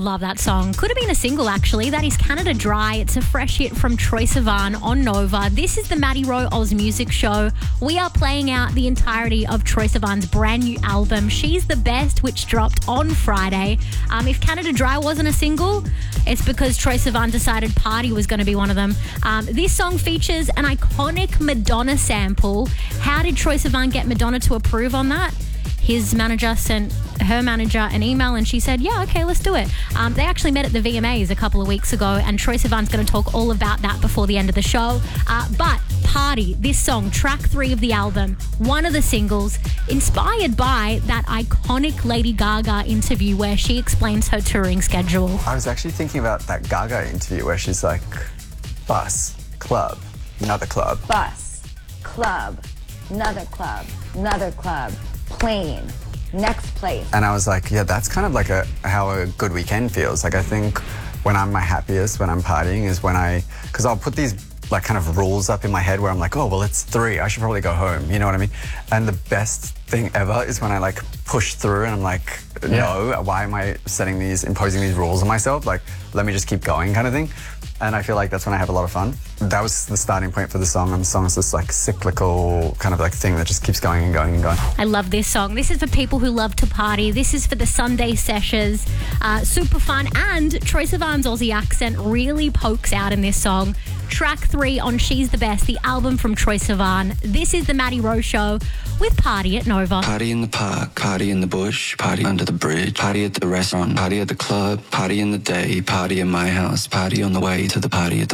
Love that song. Could have been a single, actually. That is Canada Dry. It's a fresh hit from Troye Sivan on Nova. This is the Maddie Rowe Oz Music Show. We are playing out the entirety of Troye Sivan's brand new album, She's the Best, which dropped on Friday. If Canada Dry wasn't a single, it's because Troye Sivan decided Party was going to be one of them. This song features an iconic Madonna sample. How did Troye Sivan get Madonna to approve on that? His manager sent her manager an email and she said, yeah, okay, let's do it. They actually met at the VMAs a couple of weeks ago, and Troye Sivan's going to talk all about that before the end of the show. But Party, this song, track 3 of the album, one of the singles, inspired by that iconic Lady Gaga interview where she explains her touring schedule. I was actually thinking about that Gaga interview where she's like, bus, club, another club. Bus, club, another club, plane, next place. And I was like, yeah, that's kind of like how a good weekend feels. Like, I think when I'm my happiest, when I'm partying, is when because I'll put these like kind of rules up in my head where I'm like, oh, well, it's 3, I should probably go home, you know what I mean? And the best thing ever is when I like push through and I'm like, no, why am I imposing these rules on myself? Like, let me just keep going kind of thing. And I feel like that's when I have a lot of fun. That was the starting point for the song, and the song is this like cyclical kind of like thing that just keeps going and going and going. I love this song. This is for people who love to party. This is for the Sunday sessions. Super fun, and Troye Sivan's Aussie accent really pokes out in this song. Track 3 on She's the Best, the album from Troye Sivan. This is the Maddie Rowe Show with Party at Nova. Party in the park, party in the bush, party under the bridge, party at the restaurant, party at the club, party in the day, party in my house, party on the way to the party at the